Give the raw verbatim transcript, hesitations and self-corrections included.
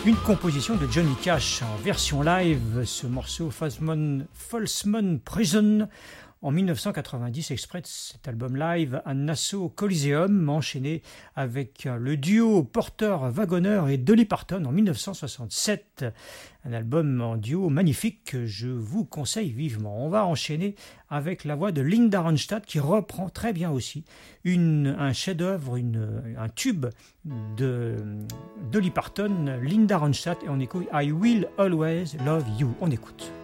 Une composition de Johnny Cash en version live, ce morceau Folsman, Folsman Prison en mille neuf cent quatre-vingt-dix, extrait de cet album live à Nassau Coliseum, enchaîné avec le duo Porter-Wagoner et Dolly Parton en mille neuf cent soixante-sept. Un album en duo magnifique que je vous conseille vivement. On va enchaîner avec la voix de Linda Ronstadt qui reprend très bien aussi une, un chef-d'œuvre, une, un tube de Dolly Parton, Linda Ronstadt, et on écoute I Will Always Love You. On écoute.